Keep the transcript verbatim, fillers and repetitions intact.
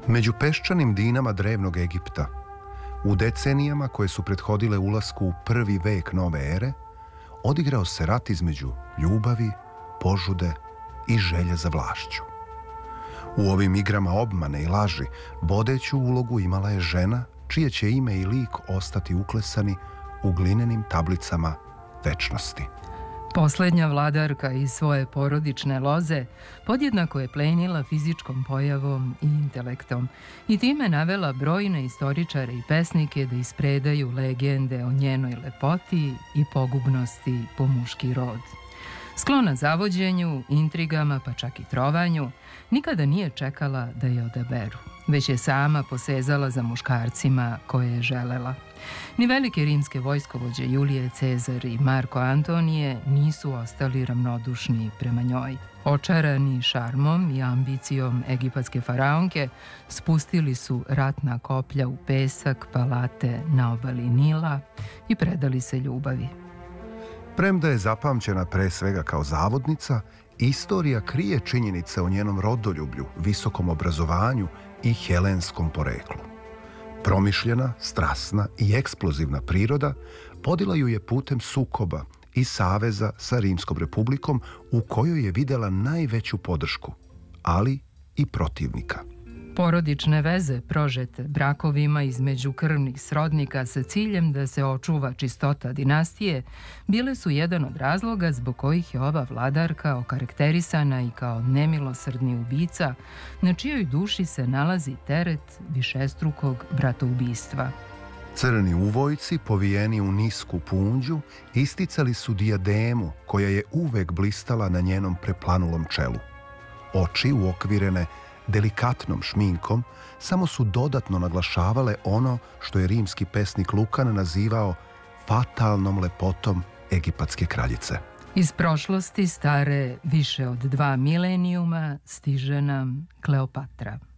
Među peščanim dinama drevnog Egipta, u decenijama koje su prethodile ulasku u prvi vek nove ere, odigrao se rat između ljubavi, požude i želje za vlašću. U ovim igrama obmane i laži vodeću ulogu imala je žena čije će ime i lik ostati uklesani u glinenim tablicama večnosti. Poslednja vladarka iz svoje porodične loze podjednako je plenila fizičkom pojavom i intelektom i time navela brojne istoričare i pesnike da ispredaju legende o njenoj lepoti i pogubnosti po muški rod. Sklona zavođenju, intrigama pa čak i trovanju, nikada nije čekala da je odaberu, već je sama posezala za muškarcima koje je želela. Ni velike rimske vojskovođe Julije Cezar i Marko Antonije nisu ostali ravnodušni prema njoj. Očarani šarmom i ambicijom egipatske faraonke, spustili su ratna koplja u pesak palate na obali Nila i predali se ljubavi. Premda je zapamćena pre svega kao zavodnica, istorija krije činjenice o njenom rodoljublju, visokom obrazovanju i helenskom poreklu. Promišljena, strasna i eksplozivna priroda vodila ju je putem sukoba i saveza sa Rimskom republikom u kojoj je videla najveću podršku, ali i protivnika. Porodične veze prožete brakovima između krvnih srodnika sa ciljem da se očuva čistota dinastije bile su jedan od razloga zbog kojih je ova vladarka okarakterisana i kao nemilosrdni ubica na čijoj duši se nalazi teret višestrukog bratoubistva. Crni uvojci, povijeni u nisku punđu, isticali su dijademu koja je uvek blistala na njenom preplanulom čelu. Oči uokvirene delikatnom šminkom samo su dodatno naglašavale ono što je rimski pesnik Lukan nazivao fatalnom lepotom egipatske kraljice. Iz prošlosti stare više od dva milenijuma stiže nam Kleopatra.